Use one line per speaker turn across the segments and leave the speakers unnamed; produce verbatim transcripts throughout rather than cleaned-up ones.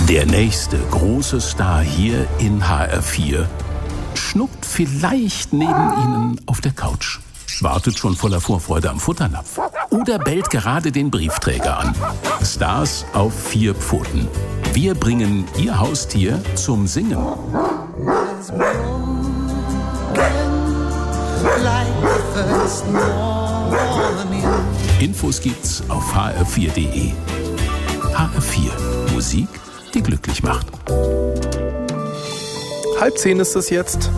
Der nächste große Star hier in H R vier schnuckt vielleicht neben Ihnen auf der Couch, wartet schon voller Vorfreude am Futternapf oder bellt gerade den Briefträger an. Stars auf vier Pfoten. Wir bringen Ihr Haustier zum Singen. Infos gibt's auf h r vier punkt d e. H R vier. Musik, die glücklich macht.
Halb zehn ist es jetzt.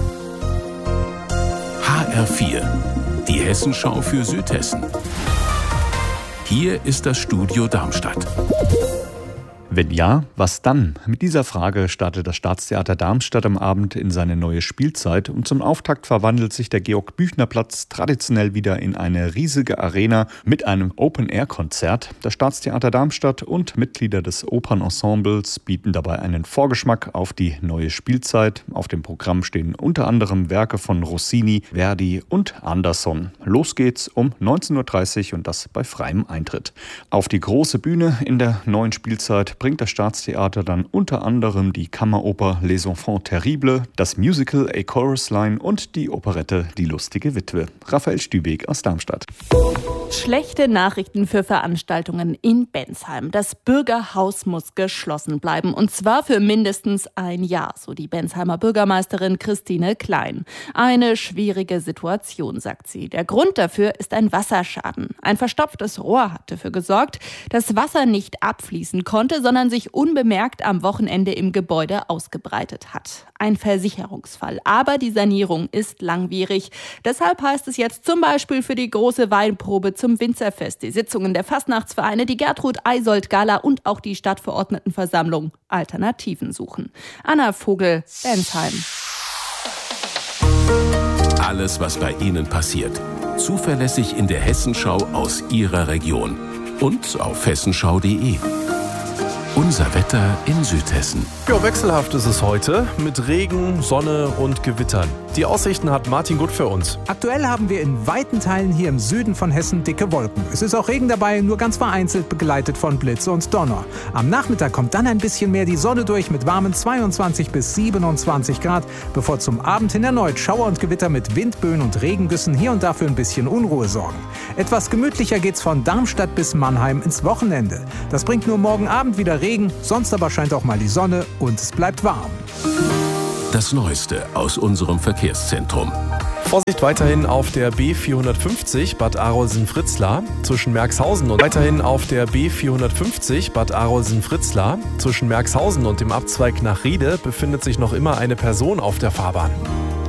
H R vier. Die Hessenschau für Südhessen. Hier ist das Studio Darmstadt.
Wenn ja, was dann? Mit dieser Frage startet das Staatstheater Darmstadt am Abend in seine neue Spielzeit und zum Auftakt verwandelt sich der Georg-Büchner-Platz traditionell wieder in eine riesige Arena mit einem Open-Air-Konzert. Das Staatstheater Darmstadt und Mitglieder des Opernensembles bieten dabei einen Vorgeschmack auf die neue Spielzeit. Auf dem Programm stehen unter anderem Werke von Rossini, Verdi und Andersson. Los geht's um neunzehn Uhr dreißig und das bei freiem Eintritt. Auf die große Bühne in der neuen Spielzeit bringt das Staatstheater dann unter anderem die Kammeroper Les Enfants Terribles, das Musical A Chorus Line und die Operette Die lustige Witwe. Raphael Stübeck aus Darmstadt.
Schlechte Nachrichten für Veranstaltungen in Bensheim. Das Bürgerhaus muss geschlossen bleiben und zwar für mindestens ein Jahr, so die Bensheimer Bürgermeisterin Christine Klein. Eine schwierige Situation, sagt sie. Der Grund dafür ist ein Wasserschaden. Ein verstopftes Rohr hat dafür gesorgt, dass Wasser nicht abfließen konnte, sondern sich unbemerkt am Wochenende im Gebäude ausgebreitet hat. Ein Versicherungsfall. Aber die Sanierung ist langwierig. Deshalb heißt es jetzt zum Beispiel für die große Weinprobe zum Winzerfest, die Sitzungen der Fastnachtsvereine, die Gertrud-Eisold-Gala und auch die Stadtverordnetenversammlung Alternativen suchen. Anna Vogel, Bensheim.
Alles, was bei Ihnen passiert. Zuverlässig in der Hessenschau aus Ihrer Region. Und auf hessenschau punkt d e. Unser Wetter in Südhessen.
Ja, wechselhaft ist es heute mit Regen, Sonne und Gewittern. Die Aussichten hat Martin Gut für uns.
Aktuell haben wir in weiten Teilen hier im Süden von Hessen dicke Wolken. Es ist auch Regen dabei, nur ganz vereinzelt begleitet von Blitz und Donner. Am Nachmittag kommt dann ein bisschen mehr die Sonne durch mit warmen zweiundzwanzig bis siebenundzwanzig Grad, bevor zum Abend hin erneut Schauer und Gewitter mit Windböen und Regengüssen hier und da für ein bisschen Unruhe sorgen. Etwas gemütlicher geht's von Darmstadt bis Mannheim ins Wochenende. Das bringt nur morgen Abend wieder Regen, sonst aber scheint auch mal die Sonne und es bleibt warm.
Das Neueste aus unserem Verkehrszentrum.
Vorsicht weiterhin auf der B vierhundertfünfzig Bad Arolsen-Fritzlar zwischen Merxhausen und weiterhin auf der B vierhundertfünfzig Bad Arolsen-Fritzlar zwischen Merxhausen und dem Abzweig nach Riede befindet sich noch immer eine Person auf der Fahrbahn.